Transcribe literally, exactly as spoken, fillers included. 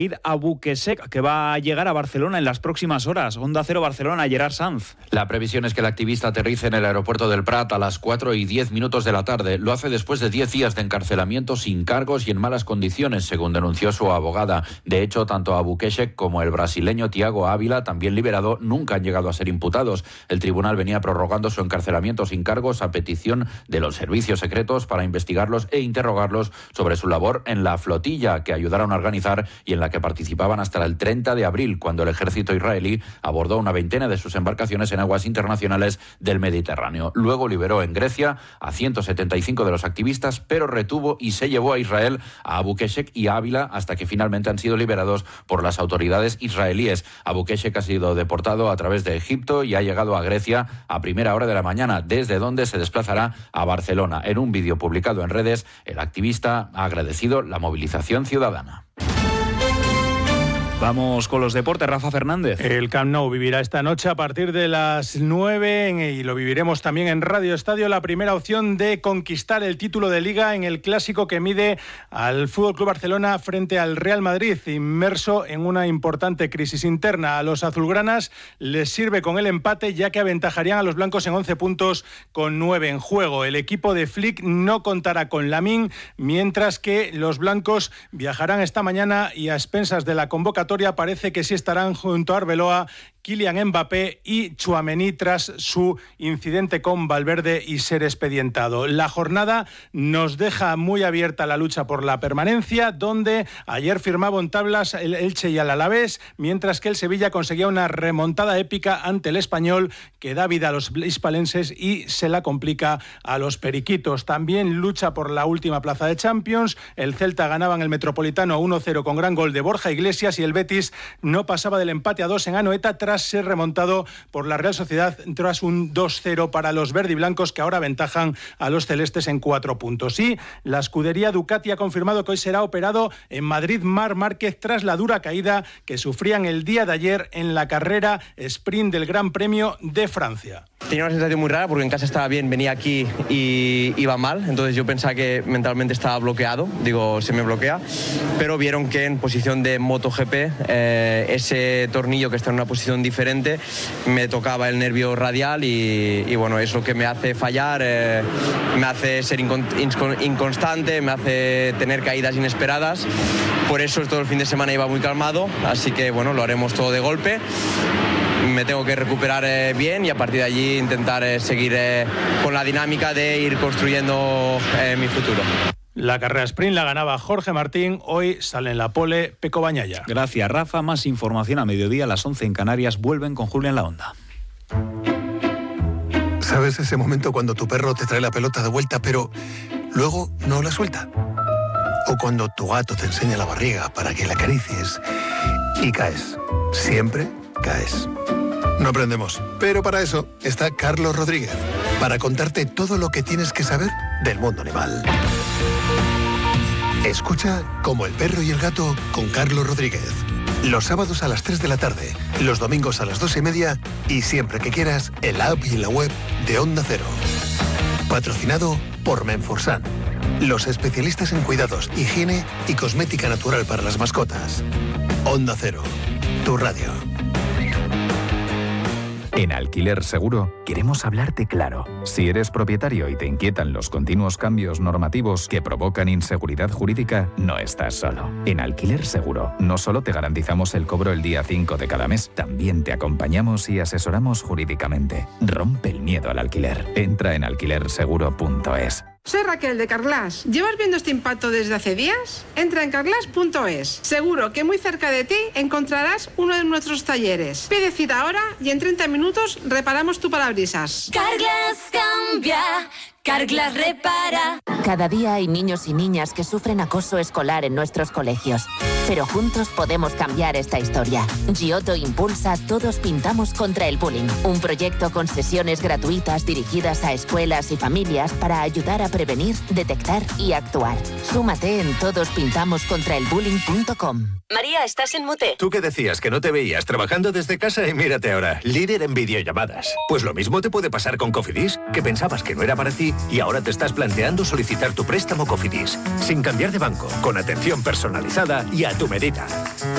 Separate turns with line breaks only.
Abukeshek, que va a llegar a Barcelona en las próximas horas. Onda Cero Barcelona, Gerard Sanz.
La previsión es que el activista aterrice en el aeropuerto del Prat a las cuatro y diez minutos de la tarde. Lo hace después de diez días de encarcelamiento sin cargos y en malas condiciones, según denunció su abogada. De hecho, tanto Abukeshek como el brasileño Thiago Ávila, también liberado, nunca han llegado a ser imputados. El tribunal venía prorrogando su encarcelamiento sin cargos a petición de los servicios secretos para investigarlos e interrogarlos sobre su labor en la flotilla que ayudaron a organizar y en la que participaban hasta el treinta de abril, cuando el ejército israelí abordó una veintena de sus embarcaciones en aguas internacionales del Mediterráneo. Luego liberó en Grecia a ciento setenta y cinco de los activistas, pero retuvo y se llevó a Israel a Abukeshek y Ávila hasta que finalmente han sido liberados por las autoridades israelíes. Abukeshek ha sido deportado a través de Egipto y ha llegado a Grecia a primera hora de la mañana, desde donde se desplazará a Barcelona. En un vídeo publicado en redes, el activista ha agradecido la movilización ciudadana.
Vamos con los deportes, Rafa Fernández.
El Camp Nou vivirá esta noche a partir de las nueve y lo viviremos también en Radio Estadio, la primera opción de conquistar el título de Liga en el clásico que mide al F C Barcelona frente al Real Madrid, inmerso en una importante crisis interna. A los azulgranas les sirve con el empate, ya que aventajarían a los blancos en once puntos con nueve en juego. El equipo de Flick no contará con Lamine, mientras que los blancos viajarán esta mañana y a expensas de la convocatoria parece que sí estarán junto a Arbeloa, Kylian Mbappé y Tchouaméni tras su incidente con Valverde y ser expedientado. La jornada nos deja muy abierta la lucha por la permanencia, donde ayer firmaban tablas el Elche y el Alavés, mientras que el Sevilla conseguía una remontada épica ante el Español que da vida a los hispalenses y se la complica a los periquitos. También lucha por la última plaza de Champions. El Celta ganaba en el Metropolitano uno cero con gran gol de Borja Iglesias y el Betis no pasaba del empate a dos en Anoeta tras ser remontado por la Real Sociedad tras un dos cero para los verdiblancos, que ahora aventajan a los celestes en cuatro puntos. Y la escudería Ducati ha confirmado que hoy será operado en Madrid Marc Márquez tras la dura caída que sufrían el día de ayer en la carrera sprint del Gran Premio de Francia.
Tenía una sensación muy rara porque en casa estaba bien, venía aquí y iba mal, entonces yo pensaba que mentalmente estaba bloqueado, digo, se me bloquea, pero vieron que en posición de MotoGP eh, ese tornillo que está en una posición diferente me tocaba el nervio radial y, y bueno, es lo que me hace fallar, eh, me hace ser incon, inconstante, me hace tener caídas inesperadas, por eso todo el fin de semana iba muy calmado, así que bueno, lo haremos todo de golpe. Me tengo que recuperar eh, bien y a partir de allí intentar eh, seguir eh, con la dinámica de ir construyendo eh, mi futuro.
La carrera sprint la ganaba Jorge Martín, hoy sale en la pole Peco Bañaya.
Gracias, Rafa. Más información a mediodía, a las once en Canarias. Vuelven con Julia en la Onda.
¿Sabes ese momento cuando tu perro te trae la pelota de vuelta pero luego no la suelta? O cuando tu gato te enseña la barriga para que la acaricies y caes. Siempre caes. No aprendemos, pero para eso está Carlos Rodríguez, para contarte todo lo que tienes que saber del mundo animal. Escucha Como el perro y el gato con Carlos Rodríguez. Los sábados a las tres de la tarde, los domingos a las dos y media y siempre que quieras en la app y en la web de Onda Cero. Patrocinado por Menforsan, los especialistas en cuidados, higiene y cosmética natural para las mascotas. Onda Cero, tu radio.
En Alquiler Seguro queremos hablarte claro. Si eres propietario y te inquietan los continuos cambios normativos que provocan inseguridad jurídica, no estás solo. En Alquiler Seguro no solo te garantizamos el cobro el día cinco de cada mes, también te acompañamos y asesoramos jurídicamente. Rompe el miedo al alquiler. Entra en alquiler seguro punto es.
Soy Raquel de Carglass. ¿Llevas viendo este impacto desde hace días? Entra en carglass punto es. Seguro que muy cerca de ti encontrarás uno de nuestros talleres. Pide cita ahora y en treinta minutos reparamos tu parabrisas.
Carglass cambia, Carglass repara.
Cada día hay niños y niñas que sufren acoso escolar en nuestros colegios. Pero juntos podemos cambiar esta historia. Giotto impulsa Todos Pintamos contra el Bullying, un proyecto con sesiones gratuitas dirigidas a escuelas y familias para ayudar a prevenir, detectar y actuar. Súmate en todos pintamos contra el bullying punto com.
María, estás en mute.
Tú que decías que no te veías trabajando desde casa y mírate ahora, líder en videollamadas. Pues lo mismo te puede pasar con Cofidis, que pensabas que no era para ti y ahora te estás planteando solicitar tu préstamo Cofidis, sin cambiar de banco, con atención personalizada y a tu medida.